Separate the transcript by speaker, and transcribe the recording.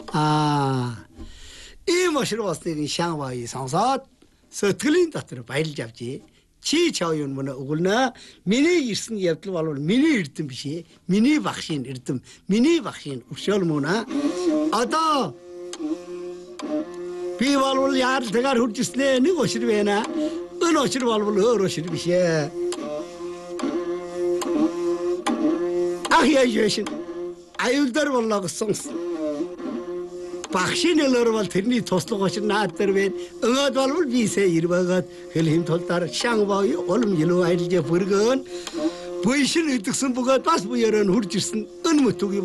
Speaker 1: ийм оширвосныг шангваи сонсоод сэтгэлийн дотор баярлж авчи. Чи чав юм мөн өгүүлнэ. Миний ирсэн явдал бол миний эрдэм биш ээ. Миний багшийн эрдэм, миний багшийн өшөөл мөн аа. Одоо би бол яар тэгээр хуржснээ нэг ошир байна. Энэ ошир бол өөр ошир биш ээ. Яшин аюулдар боллоо гэсэн. Багшийн нөлөөр бол тэрний туслах ошир наад дээр байна. 응од бол бисээ ирвэгээд хэлхим толдоор шангваи улам илүү аялж бүргөн. Буйшин идэгсэн бөгөөд бас буяраа хурж ирсэн. Энэ мөтөг